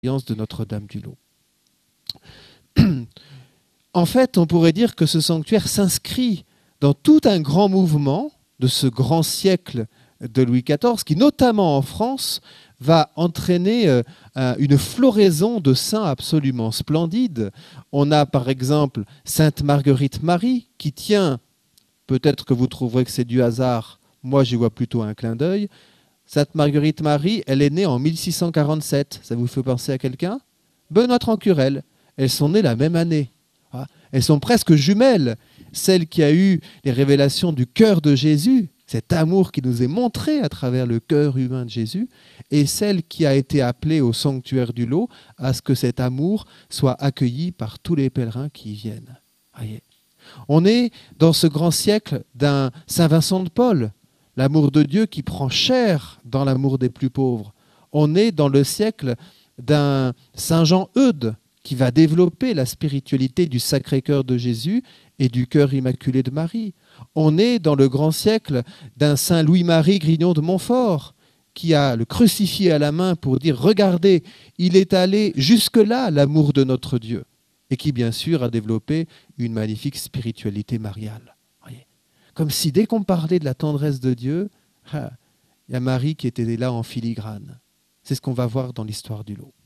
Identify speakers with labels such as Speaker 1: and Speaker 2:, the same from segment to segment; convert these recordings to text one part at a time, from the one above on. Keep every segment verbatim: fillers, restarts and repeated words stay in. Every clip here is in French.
Speaker 1: de Notre-Dame-du-Lot. En fait, on pourrait dire que ce sanctuaire s'inscrit dans tout un grand mouvement de ce grand siècle de Louis quatorze, qui notamment en France va entraîner euh, une floraison de saints absolument splendides. On a par exemple Sainte Marguerite Marie qui tient, peut-être que vous trouverez que c'est du hasard, moi j'y vois plutôt un clin d'œil. Sainte Marguerite Marie, elle est née en mille six cent quarante-sept. Ça vous fait penser à quelqu'un? Benoît Trancurel. Elles sont nées la même année. Elles sont presque jumelles. Celle qui a eu les révélations du cœur de Jésus, cet amour qui nous est montré à travers le cœur humain de Jésus, et celle qui a été appelée au sanctuaire du Lot à ce que cet amour soit accueilli par tous les pèlerins qui y viennent. Voyez. On est dans ce grand siècle d'un Saint Vincent de Paul, l'amour de Dieu qui prend chair dans l'amour des plus pauvres. On est dans le siècle d'un Saint Jean Eudes qui va développer la spiritualité du Sacré-Cœur de Jésus et du cœur immaculé de Marie. On est dans le grand siècle d'un Saint Louis-Marie Grignon de Montfort qui a le crucifié à la main pour dire « Regardez, il est allé jusque-là l'amour de notre Dieu » et qui bien sûr a développé une magnifique spiritualité mariale. Voyez. Comme si dès qu'on parlait de la tendresse de Dieu, il y a Marie qui était là en filigrane. C'est ce qu'on va voir dans l'histoire du Lot.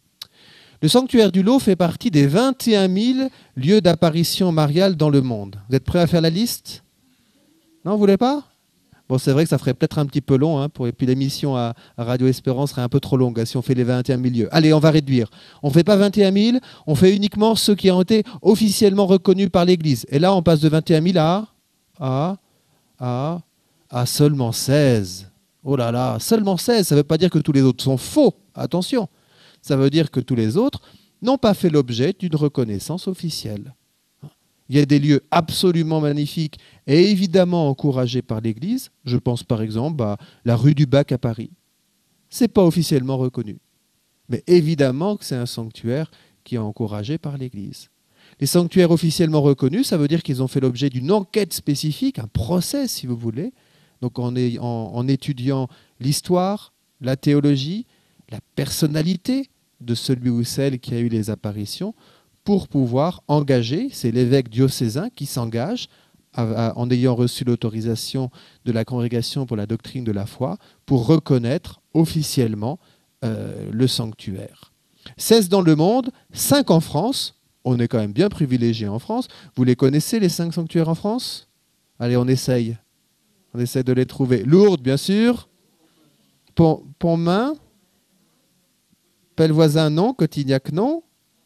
Speaker 1: Le sanctuaire du Lot fait partie des vingt et un mille lieux d'apparition mariale dans le monde. Vous êtes prêts à faire la liste? Non, vous ne voulez pas? Bon, c'est vrai que ça ferait peut-être un petit peu long, hein, pour... et puis l'émission à, à Radio Espérance serait un peu trop longue hein, si on fait les vingt et un mille lieux. Allez, on va réduire. On ne fait pas vingt et un mille, on fait uniquement ceux qui ont été officiellement reconnus par l'Église. Et là, on passe de vingt et un mille à, à, à, à seulement seize. Oh là là, seulement seize, ça ne veut pas dire que tous les autres sont faux, attention. Ça veut dire que tous les autres n'ont pas fait l'objet d'une reconnaissance officielle. Il y a des lieux absolument magnifiques et évidemment encouragés par l'Église. Je pense par exemple à la rue du Bac à Paris. Ce n'est pas officiellement reconnu. Mais évidemment que c'est un sanctuaire qui est encouragé par l'Église. Les sanctuaires officiellement reconnus, ça veut dire qu'ils ont fait l'objet d'une enquête spécifique, un procès si vous voulez. Donc en, en, en étudiant l'histoire, la théologie, la personnalité de celui ou celle qui a eu les apparitions pour pouvoir engager, c'est l'évêque diocésain qui s'engage à, à, en ayant reçu l'autorisation de la Congrégation pour la doctrine de la foi pour reconnaître officiellement euh, le sanctuaire. seize dans le monde, cinq en France. On est quand même bien privilégié en France. Vous les connaissez les cinq sanctuaires en France? Allez, on essaye. On essaie de les trouver. Lourdes, bien sûr. Pont, Pontmain. Pellevoisin, non. Cotignac, non.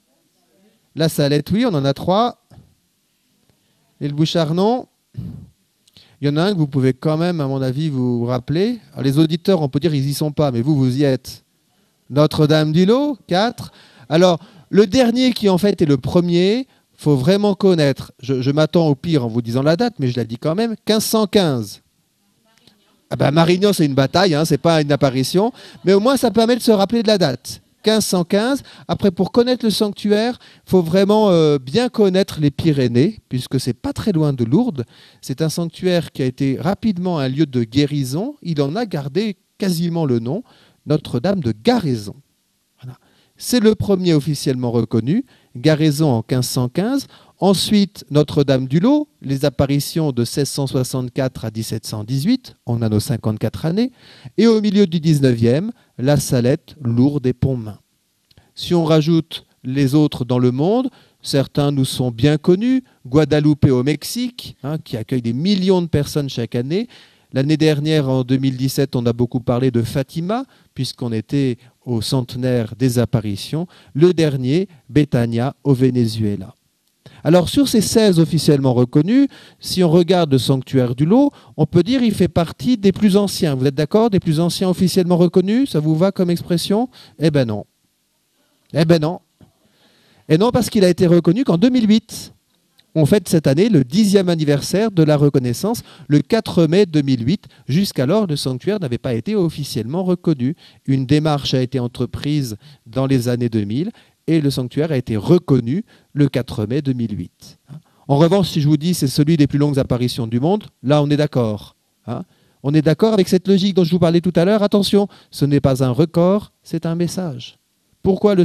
Speaker 1: La Salette, oui, on en a trois. Et le Bouchard, non. Il y en a un que vous pouvez quand même, à mon avis, vous rappeler. Alors, les auditeurs, on peut dire qu'ils n'y sont pas, mais vous, vous y êtes. Notre-Dame-du-Lot, quatre. Alors, le dernier qui, en fait, est le premier, il faut vraiment connaître. Je, je m'attends au pire en vous disant la date, mais je la dis quand même. quinze cent quinze. Ah ben, Marignan, c'est une bataille, hein, ce n'est pas une apparition. Mais au moins, ça permet de se rappeler de la date. quinze cent quinze. Après, pour connaître le sanctuaire, il faut vraiment euh, bien connaître les Pyrénées, puisque ce n'est pas très loin de Lourdes. C'est un sanctuaire qui a été rapidement un lieu de guérison. Il en a gardé quasiment le nom, Notre-Dame de Garaison. Voilà. C'est le premier officiellement reconnu, Garaison en quinze cent quinze. Ensuite, Notre-Dame-du-Lot, les apparitions de seize cent soixante-quatre à dix-sept cent dix-huit, on a nos cinquante-quatre années, et au milieu du dix-neuvième, La Salette, Lourdes et Pontmain. Si on rajoute les autres dans le monde, certains nous sont bien connus, Guadalupe au Mexique, hein, qui accueille des millions de personnes chaque année. L'année dernière, en deux mille dix-sept, on a beaucoup parlé de Fatima, puisqu'on était au centenaire des apparitions. Le dernier, Betania au Venezuela. Alors sur ces seize officiellement reconnus, si on regarde le sanctuaire du Lot, on peut dire qu'il fait partie des plus anciens. Vous êtes d'accord? Des plus anciens officiellement reconnus? Ça vous va comme expression? Eh ben non. Eh ben non. Et non, parce qu'il a été reconnu qu'en deux mille huit. On fête cette année le dixième anniversaire de la reconnaissance, le quatre mai deux mille huit. Jusqu'alors, le sanctuaire n'avait pas été officiellement reconnu. Une démarche a été entreprise dans les années deux mille et le sanctuaire a été reconnu le quatre mai deux mille huit. En revanche, si je vous dis c'est celui des plus longues apparitions du monde, là on est d'accord. Hein, on est d'accord avec cette logique dont je vous parlais tout à l'heure. Attention, ce n'est pas un record, c'est un message. Pourquoi le